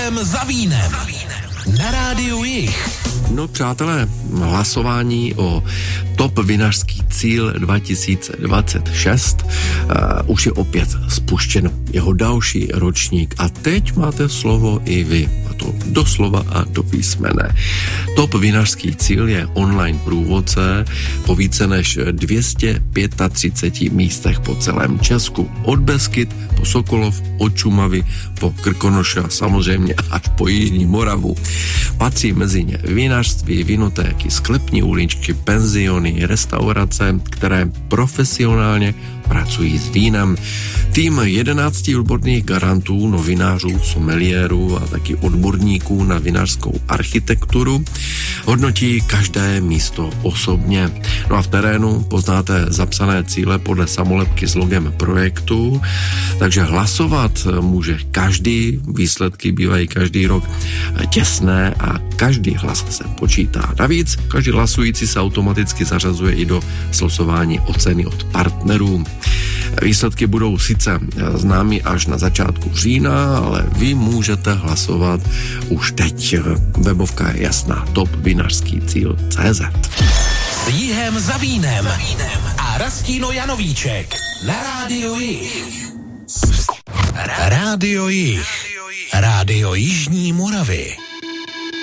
Jihem za vínem. Na rádiu Jih. No přátelé, hlasování o top vinařský cíl 2026 už je opět spuštěn jeho další ročník a teď máte slovo i vy, a to doslova a do písmene. Top vinařský cíl je online průvodce po více než 235 místech po celém Česku. Od Beskyt po Sokolov, od Šumavy po Krkonoše a samozřejmě až po Jižní Moravu. Patří mezi ně vinařství, vinotéky, sklepní uličky, penziony, restaurace, které profesionálně pracují s vínem. Tým 11 odborných garantů, novinářů, someliérů a taky odborníků na vinařskou architekturu hodnotí každé místo osobně. No a v terénu poznáte zapsané cíle podle samolepky s logem projektu, takže hlasovat může každý, výsledky bývají každý rok těsné a každý hlas se počítá. Navíc každý hlasující se automaticky zařazuje i do slosování oceny od partnerů. Výsledky budou sice známy až na začátku října, ale vy můžete hlasovat už teď. Webovka je jasná, topvinařský cíl.cz. S Jihem za vínem a Rastino Janovíček na rádiu Jih. Rádio Jih. Rádio Jižní Moravy.